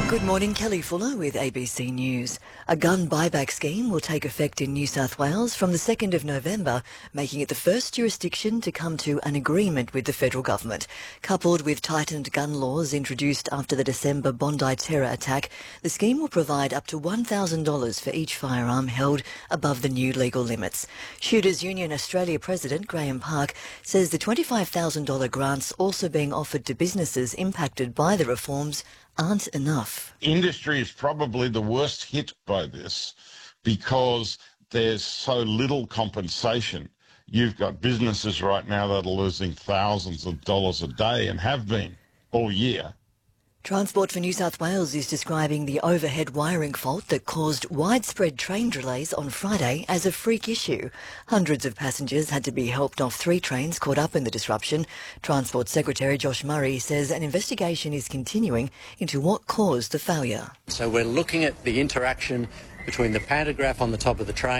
Good morning, Kelly Fuller with ABC News. A gun buyback scheme will take effect in New South Wales from the 2nd of November, making it the first jurisdiction to come to an agreement with the federal government. Coupled with tightened gun laws introduced after the December Bondi terror attack, the scheme will provide up to $1,000 for each firearm held above the new legal limits. Shooters Union Australia President Graham Park says the $25,000 grants also being offered to businesses impacted by the reforms aren't enough. Industry is probably the worst hit by this because there's so little compensation. You've got businesses right now that are losing thousands of dollars a day and have been all year. Transport for New South Wales is describing the overhead wiring fault that caused widespread train delays on Friday as a freak issue. Hundreds of passengers had to be helped off 3 trains caught up in the disruption. Transport Secretary Josh Murray says an investigation is continuing into what caused the failure. So we're looking at the interaction between the pantograph on the top of the train